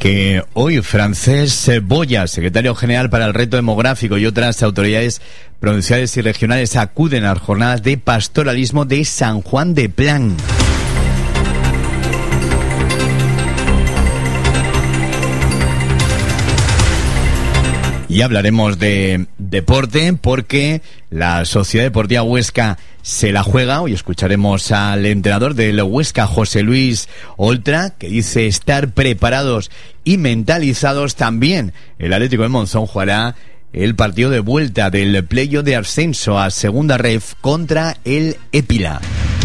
Que hoy Francesc Boya, secretario general para el reto demográfico, y otras autoridades provinciales y regionales acuden a las jornadas de pastoralismo de San Juan de Plan. Y hablaremos de deporte porque la Sociedad Deportiva Huesca se la juega. Hoy escucharemos al entrenador del Huesca, José Luis Oltra, que dice estar preparados y mentalizados. También el Atlético de Monzón jugará el partido de vuelta del playoff de ascenso a Segunda Ref contra el Épila.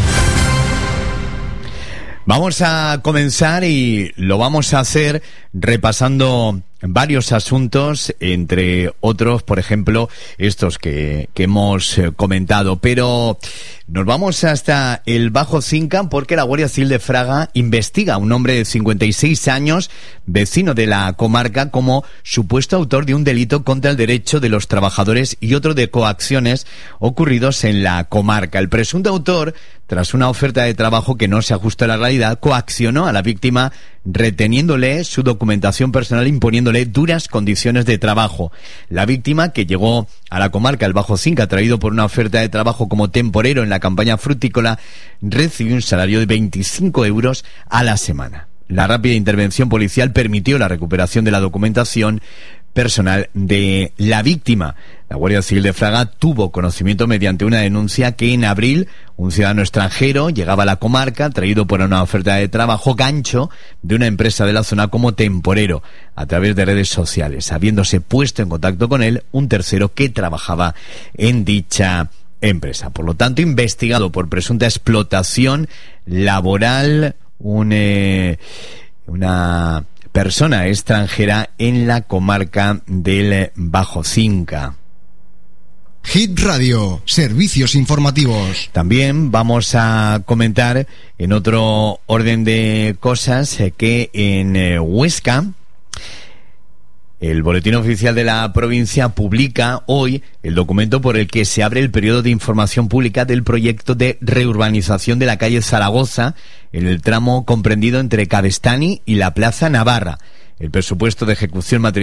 Vamos a comenzar y lo vamos a hacer repasando varios asuntos, entre otros, por ejemplo, estos que hemos comentado. Pero nos vamos hasta el Bajo Cinca porque la Guardia Civil de Fraga investiga a un hombre de 56 años, vecino de la comarca, como supuesto autor de un delito contra el derecho de los trabajadores y otro de coacciones ocurridos en la comarca. El presunto autor, tras una oferta de trabajo que no se ajustó a la realidad, coaccionó a la víctima reteniéndole su documentación personal, imponiéndole duras condiciones de trabajo. La víctima, que llegó a la comarca del Bajo Cinca atraído por una oferta de trabajo como temporero en la campaña frutícola, recibió un salario de 25 euros a la semana. La rápida intervención policial permitió la recuperación de la documentación personal de la víctima. La Guardia Civil de Fraga tuvo conocimiento mediante una denuncia que en abril un ciudadano extranjero llegaba a la comarca traído por una oferta de trabajo gancho de una empresa de la zona como temporero a través de redes sociales, habiéndose puesto en contacto con él un tercero que trabajaba en dicha empresa. Por lo tanto, investigado por presunta explotación laboral una persona extranjera en la comarca del Bajo Cinca. Hit Radio, servicios informativos. También vamos a comentar en otro orden de cosas que en Huesca el Boletín Oficial de la provincia publica hoy el documento por el que se abre el periodo de información pública del proyecto de reurbanización de la calle Zaragoza en el tramo comprendido entre Cabestany y la Plaza Navarra. El presupuesto de ejecución material